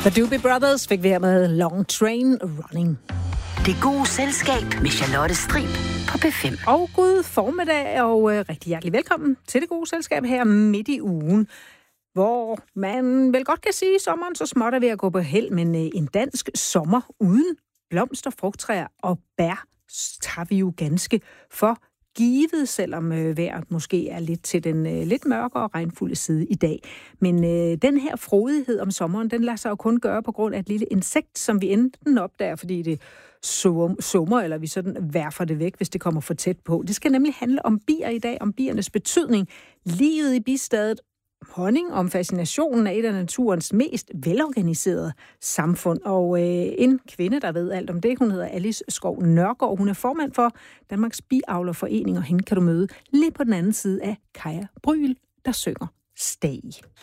The Doobie Brothers fik vi her med Long Train Running. Det gode selskab med Charlotte Strib på P5. Og god formiddag, og rigtig hjertelig velkommen til Det Gode Selskab her midt i ugen, hvor man vel godt kan sige, at sommeren så småt er ved at gå på held, men en dansk sommer uden blomster, frugttræer og bær tager vi jo ganske for givet, selvom vejret måske er lidt til den lidt mørkere og regnfulde side i dag. Men den her frodighed om sommeren, den lader sig jo kun gøre på grund af et lille insekt, som vi enten opdager, fordi det summer, eller vi sådan værfer det væk, hvis det kommer for tæt på. Det skal nemlig handle om bier i dag, om biernes betydning, livet i bistadet, honning, om fascinationen af et af naturens mest velorganiserede samfund. Og en kvinde, der ved alt om det, hun hedder Alice Skov Nørgaard. Hun er formand for Danmarks Biavlerforening, og hende kan du møde lige på den anden side af Kaja Bryl, der synger Stay.